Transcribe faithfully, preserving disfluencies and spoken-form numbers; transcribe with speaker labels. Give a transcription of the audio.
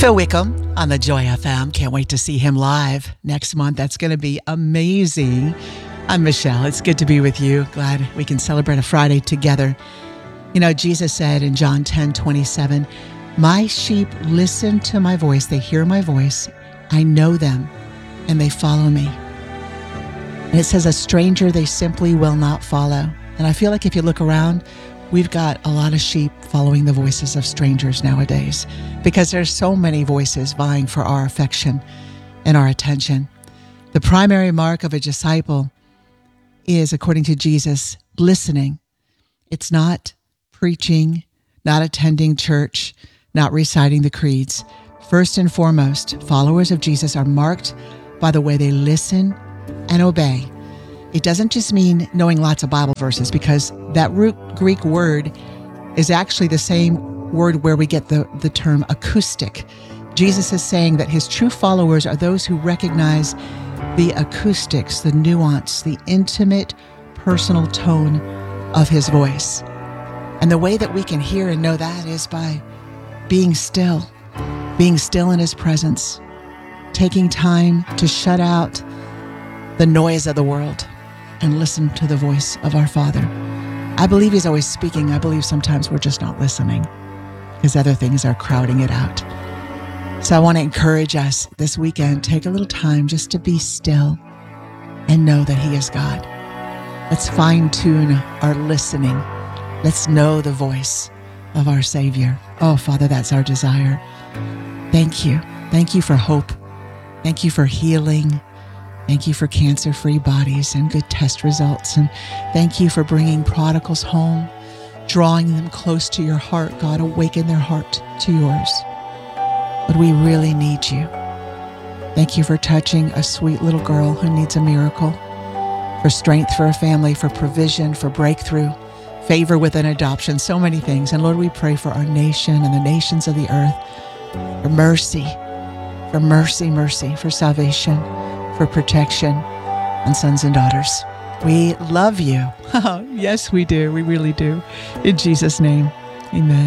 Speaker 1: Phil Wickham on the Joy F M. Can't wait to see him live next month. That's going to be amazing. I'm Michelle. It's good to be with you. Glad we can celebrate a Friday together. You know, Jesus said in John ten twenty-seven, "My sheep listen to my voice. They hear my voice. I know them, and they follow me." And it says, "A stranger they simply will not follow." And I feel like if you look around, we've got a lot of sheep following the voices of strangers nowadays because there's so many voices vying for our affection and our attention. The primary mark of a disciple is, according to Jesus, listening. It's not preaching, not attending church, not reciting the creeds. First and foremost, followers of Jesus are marked by the way they listen and obey. It doesn't just mean knowing lots of Bible verses, because that root Greek word is actually the same word where we get the, the term acoustic. Jesus is saying that his true followers are those who recognize the acoustics, the nuance, the intimate, personal tone of his voice. And the way that we can hear and know that is by being still, being still in his presence, taking time to shut out the noise of the world and listen to the voice of our Father. I believe he's always speaking. I believe sometimes we're just not listening because other things are crowding it out. So I want to encourage us this weekend, take a little time just to be still and know that he is God. Let's fine-tune our listening. Let's know the voice of our Savior. Oh, Father, that's our desire. Thank you. Thank you for hope. Thank you for healing. Thank you for cancer-free bodies and good test results. And thank you for bringing prodigals home, drawing them close to your heart. God, awaken their heart to yours. But we really need you. Thank you for touching a sweet little girl who needs a miracle, for strength for a family, for provision, for breakthrough, favor with an adoption, so many things. And Lord, we pray for our nation and the nations of the earth, for mercy, for mercy, mercy, for salvation, for protection on sons and daughters. We love you. Yes, we do. We really do. In Jesus' name, amen.